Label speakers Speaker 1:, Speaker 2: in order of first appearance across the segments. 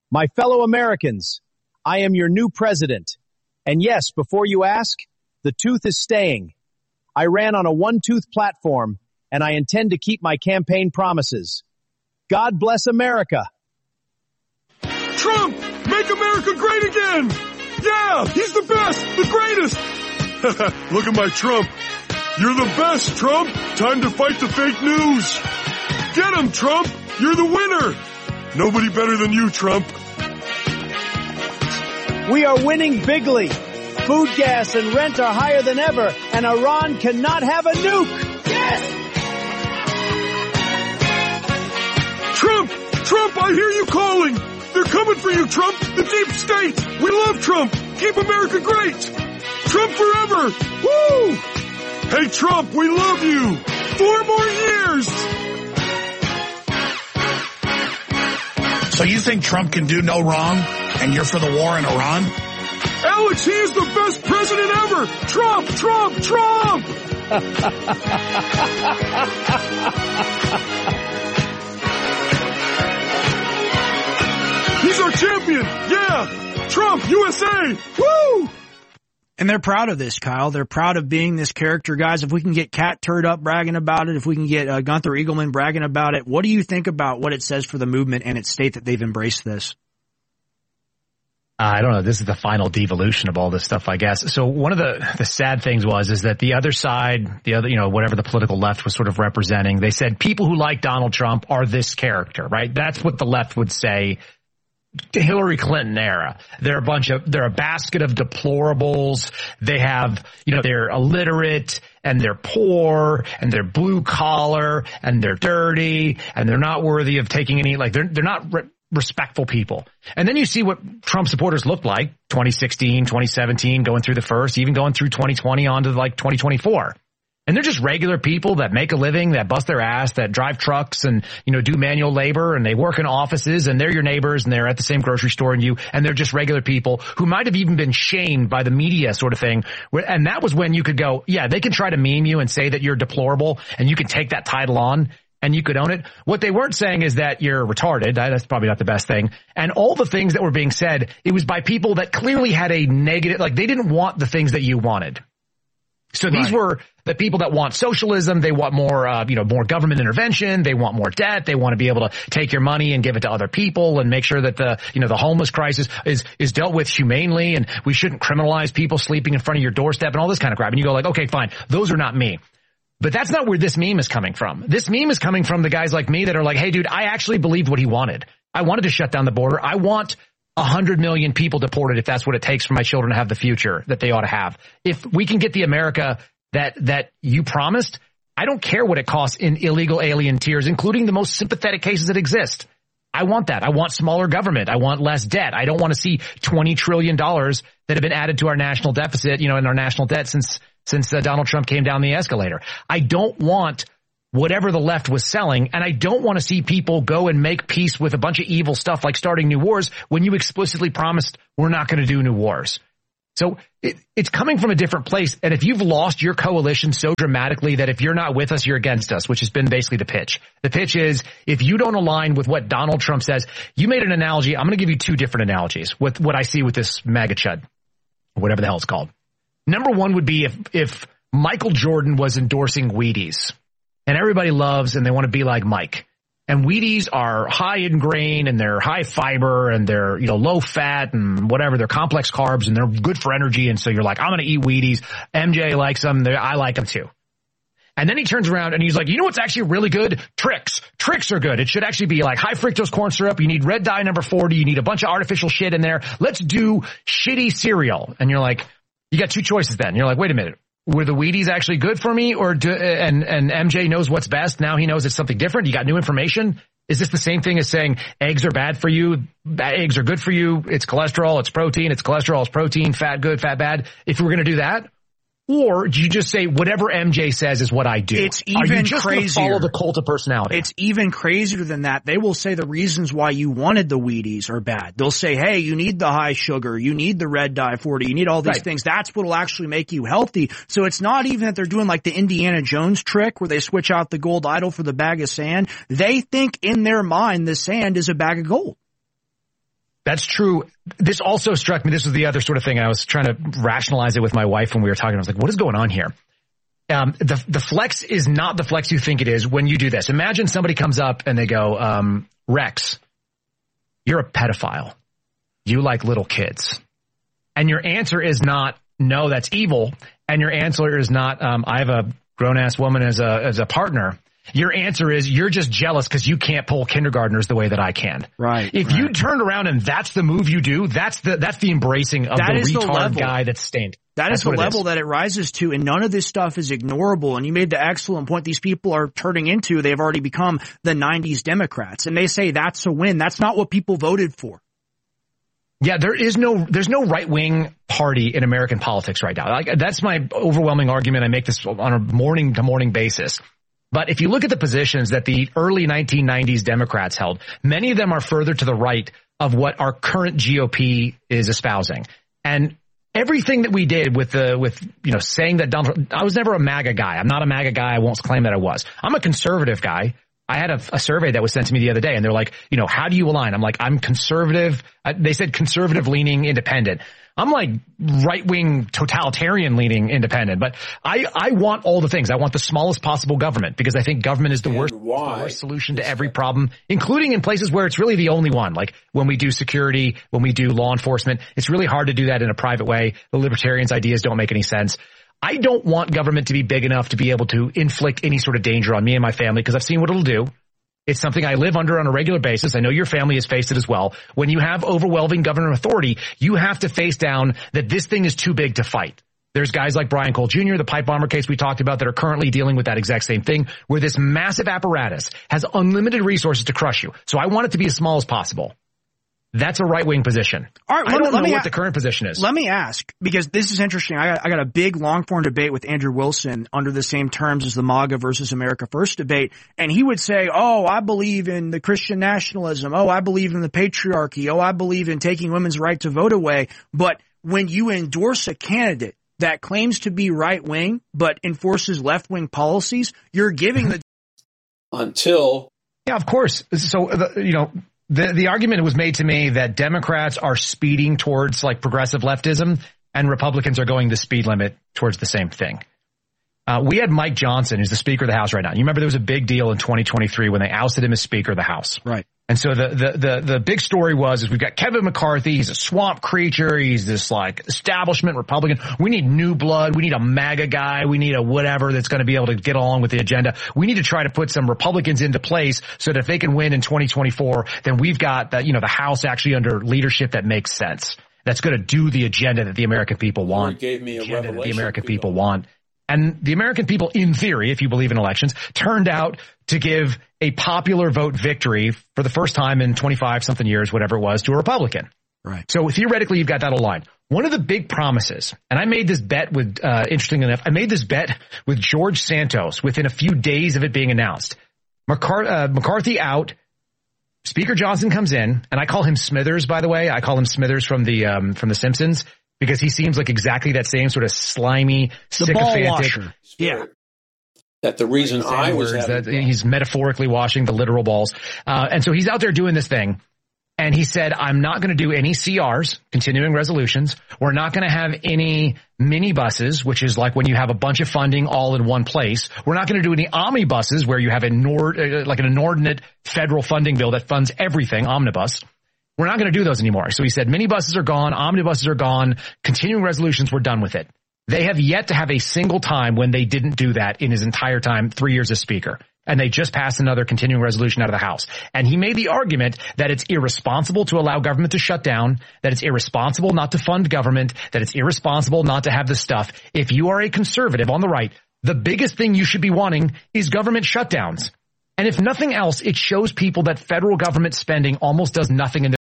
Speaker 1: My fellow Americans, I am your new president. And yes, before you ask, the tooth is staying. I ran on a one-tooth platform, and I intend to keep my campaign promises. God bless America.
Speaker 2: Trump, make America great again! Yeah, he's the best, the greatest! Look at my Trump. You're the best, Trump! Time to fight the fake news! Get him, Trump! You're the winner! Nobody better than you, Trump.
Speaker 1: We are winning bigly. Food, gas, and rent are higher than ever, and Iran cannot have a nuke. Yes!
Speaker 2: Trump, I hear you calling. They're coming for you, Trump. The deep state. We love Trump. Keep America great. Trump forever. Woo! Hey, Trump, we love you. 4 more years.
Speaker 3: So you think Trump can do no wrong, and you're for the war in Iran?
Speaker 2: Alex, he is the best president ever! Trump! Trump! Trump! He's our champion! Yeah! Trump, USA! Woo!
Speaker 4: And they're proud of this, Kyle. They're proud of being this character. Guys, if we can get Kat Turd up bragging about it, if we can get Gunther Eagleman bragging about it, what do you think about what it says for the movement and its state that they've embraced this?
Speaker 5: I don't know. This is the final devolution of all this stuff, I guess. So one of the sad things is that the other side, the other, whatever the political left was sort of representing, they said people who like Donald Trump are this character, right? That's what the left would say. Hillary Clinton era. They're a basket of deplorables. They have, they're illiterate and they're poor and they're blue collar and they're dirty and they're not worthy of taking any, they're not respectful people. And then you see what Trump supporters looked like 2016, 2017, going through the first, even going through 2020 on to 2024. And they're just regular people that make a living, that bust their ass, that drive trucks and, do manual labor, and they work in offices, and they're your neighbors, and they're at the same grocery store and they're just regular people who might have even been shamed by the media sort of thing. And that was when you could go, yeah, they can try to meme you and say that you're deplorable, and you can take that title on, and you could own it. What they weren't saying is that you're retarded. That's probably not the best thing. And all the things that were being said, it was by people that clearly had a negative, they didn't want the things that you wanted. So these were the people that want socialism. They want more, more government intervention. They want more debt. They want to be able to take your money and give it to other people and make sure that the homeless crisis is dealt with humanely. And we shouldn't criminalize people sleeping in front of your doorstep and all this kind of crap. And you go okay, fine. Those are not me. But that's not where this meme is coming from. This meme is coming from the guys like me that are hey, dude, I actually believed what he wanted. I wanted to shut down the border. I want 100 million people deported if that's what it takes for my children to have the future that they ought to have. If we can get the America that you promised, I don't care what it costs in illegal alien tiers, including the most sympathetic cases that exist. I want that. I want smaller government. I want less debt. I don't want to see $20 trillion that have been added to our national deficit, in our national debt since Donald Trump came down the escalator. I don't want whatever the left was selling, and I don't want to see people go and make peace with a bunch of evil stuff like starting new wars when you explicitly promised we're not going to do new wars. So it's coming from a different place, and if you've lost your coalition so dramatically that if you're not with us, you're against us, which has been basically the pitch. The pitch is if you don't align with what Donald Trump says, you made an analogy. I'm going to give you 2 different analogies with what I see with this MAGA chud, or whatever the hell it's called. Number one would be if Michael Jordan was endorsing Wheaties. And everybody loves and they want to be like Mike. And Wheaties are high in grain and they're high fiber and they're, low fat and whatever. They're complex carbs and they're good for energy. And so you're like, I'm going to eat Wheaties. MJ likes them. I like them too. And then he turns around and he's like, you know what's actually really good? Trix. Trix are good. It should actually be high fructose corn syrup. You need red dye number 40. You need a bunch of artificial shit in there. Let's do shitty cereal. And you're like, you got 2 choices then. You're like, wait a minute. Were the Wheaties actually good for me, and MJ knows what's best? Now he knows it's something different. You got new information. Is this the same thing as saying eggs are bad for you? Eggs are good for you. It's cholesterol. It's protein. It's cholesterol. It's protein. Fat good. Fat bad. If we were going to do that, or do you just say whatever MJ says is what I do?
Speaker 4: It's even crazier.
Speaker 5: Follow the cult of personality.
Speaker 4: It's even crazier than that. They will say the reasons why you wanted the Wheaties are bad. They'll say, hey, you need the high sugar, you need the red dye 40, you need all these things. That's what will actually make you healthy. So it's not even that they're doing the Indiana Jones trick where they switch out the gold idol for the bag of sand. They think in their mind the sand is a bag of gold.
Speaker 5: That's true. This also struck me. This was the other sort of thing. I was trying to rationalize it with my wife when we were talking. I was like, what is going on here? The flex is not the flex you think it is when you do this. Imagine somebody comes up and they go, Rex, you're a pedophile. You like little kids. And your answer is not, no, that's evil. And your answer is not, I have a grown-ass woman as a partner. Your answer is you're just jealous because you can't pull kindergartners the way that I can.
Speaker 4: Right.
Speaker 5: If you turned around and that's the move you do, that's the embracing of the retard guy that's stained.
Speaker 4: That is the level that it rises to, and none of this stuff is ignorable. And you made the excellent point. These people are turning into, they've already become the 90s Democrats. And they say that's a win. That's not what people voted for.
Speaker 5: Yeah, there's no right-wing party in American politics right now. Like, that's my overwhelming argument. I make this on a morning-to-morning basis. But if you look at the positions that the early 1990s Democrats held, many of them are further to the right of what our current GOP is espousing. And everything that we did with saying that Donald, I was never a MAGA guy. I'm not a MAGA guy. I won't claim that I was. I'm a conservative guy. I had a survey that was sent to me the other day, and they're like, how do you align? I'm like, I'm conservative. They said conservative leaning independent. I'm like right-wing totalitarian leaning independent, but I want all the things. I want the smallest possible government because I think government is the worst solution to every problem, including in places where it's really the only one. Like when we do security, when we do law enforcement, it's really hard to do that in a private way. The libertarians' ideas don't make any sense. I don't want government to be big enough to be able to inflict any sort of danger on me and my family because I've seen what it'll do. It's something I live under on a regular basis. I know your family has faced it as well. When you have overwhelming government authority, you have to face down that this thing is too big to fight. There's guys like Brian Cole Jr., the pipe bomber case we talked about, that are currently dealing with that exact same thing, where this massive apparatus has unlimited resources to crush you. So I want it to be as small as possible. That's a right-wing position. All right, I don't know what the current position is.
Speaker 4: Let me ask, because this is interesting. I got a big, long-form debate with Andrew Wilson under the same terms as the MAGA versus America First debate, and he would say, oh, I believe in the Christian nationalism. Oh, I believe in the patriarchy. Oh, I believe in taking women's right to vote away. But when you endorse a candidate that claims to be right-wing but enforces left-wing policies, you're giving the...
Speaker 5: Yeah, of course. So, The argument was made to me that Democrats are speeding towards like progressive leftism and Republicans are going the speed limit towards the same thing. We had Mike Johnson, who's the Speaker of the House right now. You remember there was a big deal in 2023 when they ousted him as Speaker of the House.
Speaker 4: Right.
Speaker 5: And so the big story is we've got Kevin McCarthy. He's a swamp creature. He's this like establishment Republican. We need new blood. We need a MAGA guy. We need a whatever that's going to be able to get along with the agenda. We need to try to put some Republicans into place so that if they can win in 2024, then we've got the House actually under leadership that makes sense. That's going to do the agenda that the American people want. And the American people, in theory, if you believe in elections, turned out to give a popular vote victory for the first time in 25-something years, whatever it was, to a Republican.
Speaker 4: Right.
Speaker 5: So theoretically, you've got that aligned. One of the big promises, and I made this bet with, interesting enough, I made this bet with George Santos within a few days of it being announced. McCarthy out. Speaker Johnson comes in, and I call him Smithers, by the way. I call him Smithers from the Simpsons. Because he seems like exactly that same sort of slimy, sycophantic.
Speaker 4: Yeah.
Speaker 6: That the reason I was
Speaker 5: that he's metaphorically washing the literal balls. And so he's out there doing this thing. And he said, I'm not going to do any CRs, continuing resolutions. We're not going to have any minibuses, which is like when you have a bunch of funding all in one place. We're not going to do any omnibuses where you have like an inordinate federal funding bill that funds everything, omnibus. We're not going to do those anymore. So he said minibuses are gone, omnibuses are gone, continuing resolutions, we're done with it. They have yet to have a single time when they didn't do that in his entire time, 3 years as Speaker. And they just passed another continuing resolution out of the House. And he made the argument that it's irresponsible to allow government to shut down, that it's irresponsible not to fund government, that it's irresponsible not to have this stuff. If you are a conservative on the right, the biggest thing you should be wanting is government shutdowns. And if nothing else, it shows people that federal government spending almost does nothing in their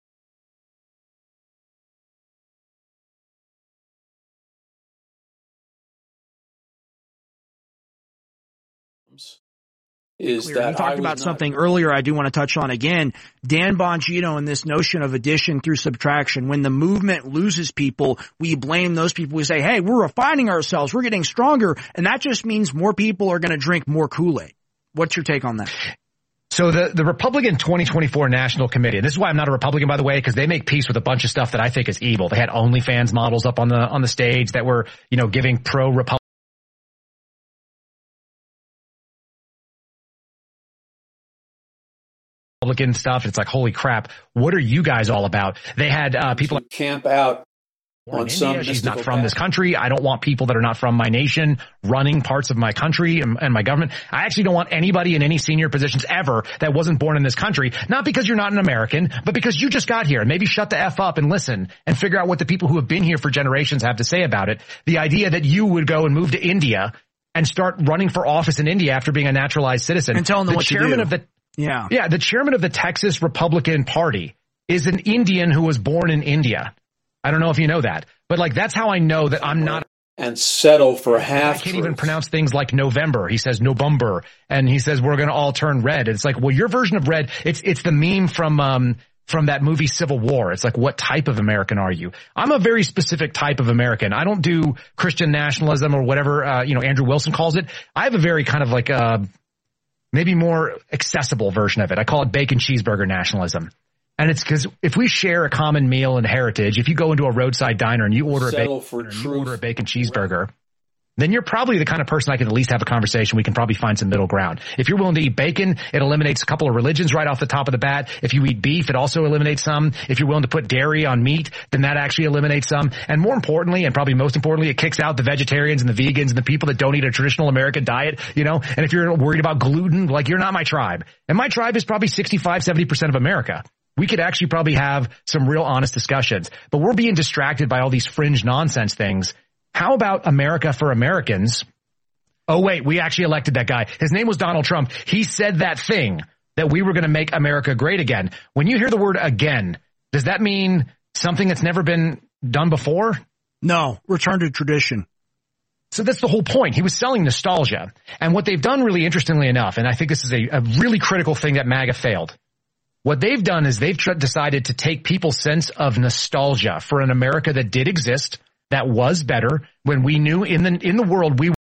Speaker 4: is that you talked about something earlier I do want to touch on again. Dan Bongino and this notion of addition through subtraction. When the movement loses people, we blame those people. We say, hey, we're refining ourselves. We're getting stronger. And that just means more people are going to drink more Kool-Aid. What's your take on that?
Speaker 5: So the Republican 2024 National Committee, and this is why I'm not a Republican, by the way, because they make peace with a bunch of stuff that I think is evil. They had OnlyFans models up on the stage that were, giving pro-Republican stuff. It's like, holy crap, what are you guys all about? They had people
Speaker 6: camp out on some.
Speaker 5: She's not from this country. I don't want people that are not from my nation running parts of my country and my government. I actually don't want anybody in any senior positions ever that wasn't born in this country. Not because you're not an American, but because you just got here. Maybe shut the F up and listen and figure out what the people who have been here for generations have to say about it. The idea that you would go and move to India and start running for office in India after being a naturalized citizen.
Speaker 4: And telling them what to do.
Speaker 5: The chairman of the Texas Republican Party is an Indian who was born in India. I don't know if you know that, but that's how I know that I'm not.
Speaker 6: And settle for half.
Speaker 5: I can't even pronounce things like November. He says November, and he says we're going to all turn red. It's like, well, your version of red. It's the meme from that movie Civil War. It's like, what type of American are you? I'm a very specific type of American. I don't do Christian nationalism or whatever Andrew Wilson calls it. I have a very kind of maybe more accessible version of it. I call it bacon cheeseburger nationalism. And it's because if we share a common meal and heritage, if you go into a roadside diner and you order a bacon cheeseburger, then you're probably the kind of person I can at least have a conversation. We can probably find some middle ground. If you're willing to eat bacon, it eliminates a couple of religions right off the top of the bat. If you eat beef, it also eliminates some. If you're willing to put dairy on meat, then that actually eliminates some. And more importantly, and probably most importantly, it kicks out the vegetarians and the vegans and the people that don't eat a traditional American diet, And if you're worried about gluten, you're not my tribe. And my tribe is probably 65-70% of America. We could actually probably have some real honest discussions, but we're being distracted by all these fringe nonsense things. How about America for Americans? Oh, wait, we actually elected that guy. His name was Donald Trump. He said that thing that we were going to make America great again. When you hear the word again, does that mean something that's never been done before?
Speaker 4: No, return to tradition.
Speaker 5: So that's the whole point. He was selling nostalgia. And what they've done really interestingly enough, and I think this is a really critical thing that MAGA failed. What they've done is they've decided to take people's sense of nostalgia for an America that did exist, that was better, when we knew in the world we